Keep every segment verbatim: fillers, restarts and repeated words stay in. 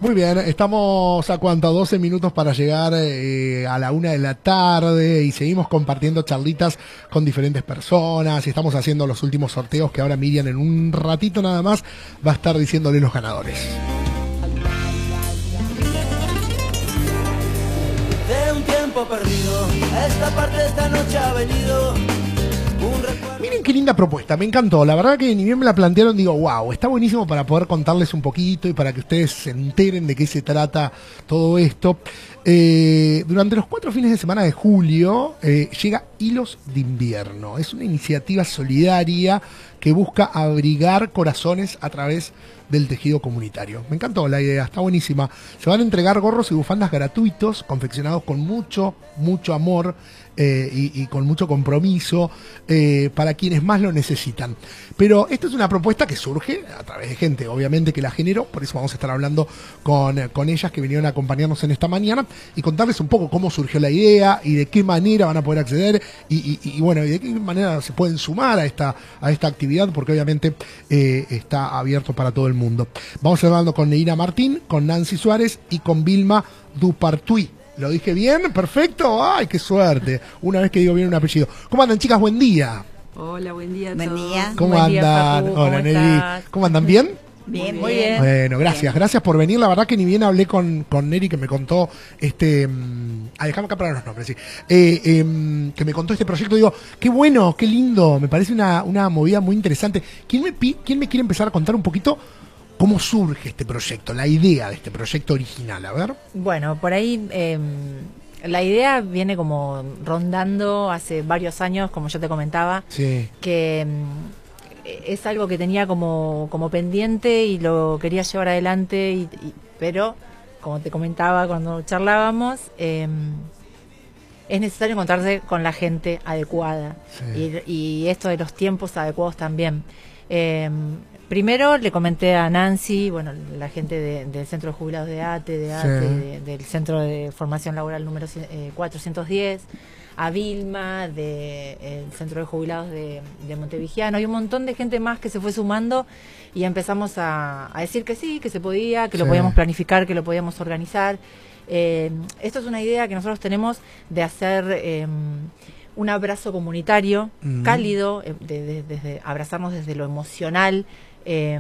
Muy bien, estamos a cuánto, doce minutos para llegar eh, a la una de la tarde y seguimos compartiendo charlitas con diferentes personas y estamos haciendo los últimos sorteos que ahora Miriam en un ratito nada más va a estar diciéndole los ganadores. De un tiempo perdido, esta parte de esta noche ha venido. Miren qué linda propuesta, me encantó. La verdad que ni bien me la plantearon, digo, wow, está buenísimo para poder contarles un poquito y para que ustedes se enteren de qué se trata todo esto. Eh, durante los cuatro fines de semana de julio eh, llega Hilos de Invierno. Es una iniciativa solidaria que busca abrigar corazones a través del tejido comunitario. Me encantó la idea, está buenísima. Se van a entregar gorros y bufandas gratuitos, confeccionados con mucho, mucho amor eh, y, y con mucho compromiso eh, para quienes más lo necesitan. Pero esta es una propuesta que surge a través de gente, obviamente, que la generó, por eso vamos a estar hablando con, con ellas que vinieron a acompañarnos en esta mañana y contarles un poco cómo surgió la idea y de qué manera van a poder acceder y, y, y bueno, y de qué manera se pueden sumar a esta, a esta actividad, porque obviamente eh, está abierto para todo el mundo. Vamos a estar hablando con Neira Martín, con Nancy Suárez y con Vilma Dupartuy. ¿Lo dije bien? ¿Perfecto? ¡Ay, qué suerte! Una vez que digo bien un apellido. ¿Cómo andan, chicas? Buen día. Hola, buen día a Buen todos. día. ¿Cómo Buen andan? día, Facu. Hola, ¿Cómo Nelly. estás? ¿Cómo andan? ¿Bien? Bien, Muy muy bien. bien. Bueno, gracias, gracias por venir. La verdad que ni bien hablé con, con Neri, que me contó este. Um, ah, dejame acá para los nombres, sí. Eh, eh, que me contó este proyecto. Digo, qué bueno, qué lindo. Me parece una, una movida muy interesante. ¿Quién me, pi- ¿Quién me quiere empezar a contar un poquito cómo surge este proyecto, la idea de este proyecto original? A ver. Bueno, por ahí eh, la idea viene como rondando hace varios años, como yo te comentaba, Sí. que mm, es algo que tenía como, como pendiente y lo quería llevar adelante, y, y- pero como te comentaba cuando charlábamos, eh, es necesario encontrarse con la gente adecuada Sí. y, y esto de los tiempos adecuados también. Eh, Primero le comenté a Nancy, bueno, la gente de- del Centro de Jubilados de ATE, de ATE, Sí. de- del Centro de Formación Laboral número eh, cuatrocientos diez, a Vilma, del Centro de Jubilados de, de Montevigiano, y un montón de gente más que se fue sumando y empezamos a, a decir que sí, que se podía, que Sí. lo podíamos planificar, que lo podíamos organizar. Eh, esto es una idea que nosotros tenemos de hacer eh, un abrazo comunitario, Mm. cálido, eh, de- de- desde abrazarnos desde lo emocional. Eh,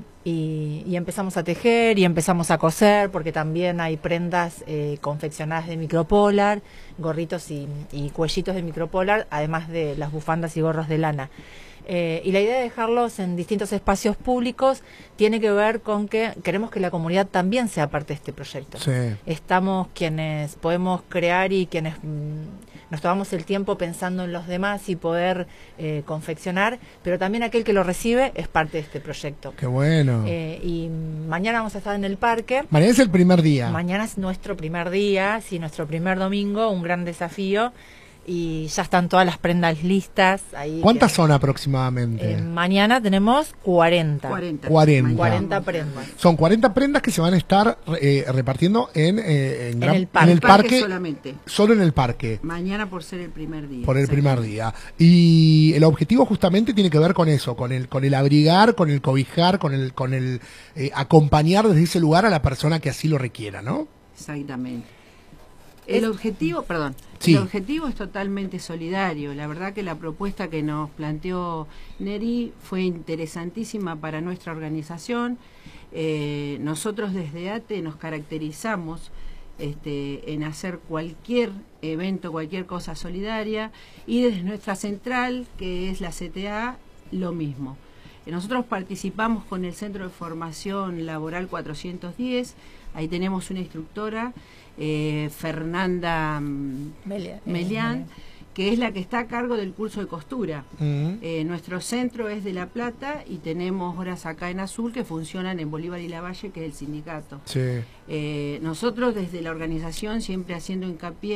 y, y empezamos a tejer y empezamos a coser, porque también hay prendas eh, confeccionadas de micropolar, gorritos y, y cuellitos de micropolar, además de las bufandas y gorros de lana. Eh, y la idea de dejarlos en distintos espacios públicos tiene que ver con que queremos que la comunidad también sea parte de este proyecto. Sí. Estamos quienes podemos crear y quienes mm, nos tomamos el tiempo pensando en los demás y poder eh, confeccionar, pero también aquel que lo recibe es parte de este proyecto. Qué bueno. Eh, y mañana vamos a estar en el parque. Mañana es el primer día. Mañana es nuestro primer día, sí, nuestro primer domingo, un gran desafío. Y ya están todas las prendas listas. Ahí ¿Cuántas que- son aproximadamente? Eh, mañana tenemos cuarenta. cuarenta. cuarenta. cuarenta prendas. Son cuarenta prendas que se van a estar eh, repartiendo en, eh, en, gran- el parque. en el Parque parque, solamente. solo en el parque, Mañana por ser el primer día. por el Exacto. primer día. Y el objetivo justamente tiene que ver con eso, con el con el abrigar, con el cobijar, con el con el eh, acompañar desde ese lugar a la persona que así lo requiera, ¿no? Exactamente. El objetivo, perdón, Sí. el objetivo es totalmente solidario. La verdad que la propuesta que nos planteó Neri fue interesantísima para nuestra organización. Eh, nosotros desde ATE nos caracterizamos este, en hacer cualquier evento, cualquier cosa solidaria, y desde nuestra central, que es la C T A, lo mismo. Eh, Nosotros participamos con el Centro de Formación Laboral cuatrocientos diez, ahí tenemos una instructora, eh, Fernanda mm, Melia- eh, Melián, que es la que está a cargo del curso de costura. Mm. Eh, nuestro centro es de La Plata y tenemos horas acá en Azul que funcionan en Bolívar y Lavalle, que es el sindicato. Sí. Eh, nosotros desde la organización siempre haciendo hincapié